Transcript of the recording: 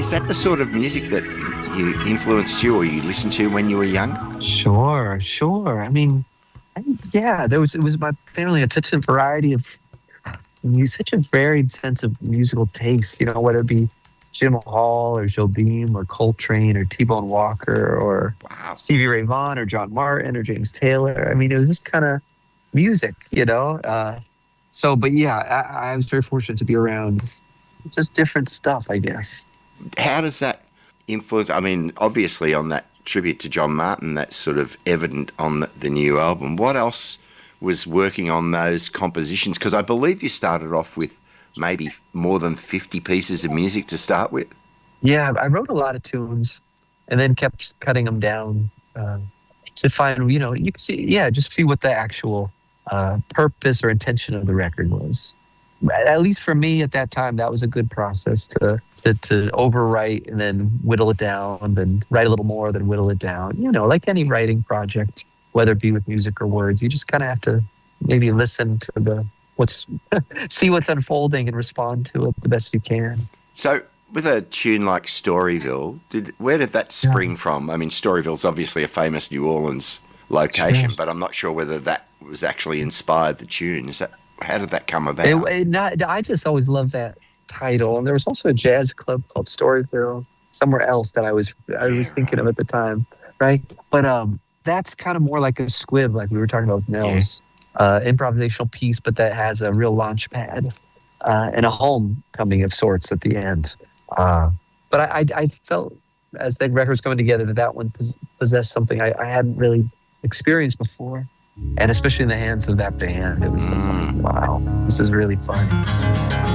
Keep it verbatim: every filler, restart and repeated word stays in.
is that the sort of music that you influenced you or you listened to when you were young? Sure, sure. I mean, I, yeah, there was, it was my family had such a variety of, such a varied sense of musical taste, you know, whether it be Jim Hall or Jobim or Coltrane or T-Bone Walker or Wow. Stevie Ray Vaughan or John Martin or James Taylor. I mean, it was just kind of music, you know? Uh, so, but yeah, I, I was very fortunate to be around just different stuff, I guess. How does that influence? I mean, obviously on that tribute to John Martin, that's sort of evident on the, the new album. What else was working on those compositions? Because I believe you started off with maybe more than fifty pieces of music to start with. Yeah, I wrote a lot of tunes and then kept cutting them down uh, to find, you know, you can see, yeah, just see what the actual uh, purpose or intention of the record was. At least for me at that time, that was a good process to, to, to overwrite and then whittle it down, and then write a little more, then whittle it down. You know, like any writing project, whether it be with music or words, you just kind of have to maybe listen to the, what's, see what's unfolding and respond to it the best you can. So with a tune like Storyville, did where did that spring yeah. from? I mean, Storyville's obviously a famous New Orleans location, sure. but I'm not sure whether that was actually inspired the tune. Is that, how did that come about? It, it not, I just always loved that title. And there was also a jazz club called Storyville somewhere else that I was I was yeah, thinking right. of at the time, right? But um, that's kind of more like a squib, like we were talking about with Nels. Yeah. Uh, improvisational piece, but that has a real launch pad uh, and a homecoming of sorts at the end. Uh, but I, I, I felt as the record's coming together that that one possessed something I, I hadn't really experienced before. And especially in the hands of that band, it was just like, wow, this is really fun.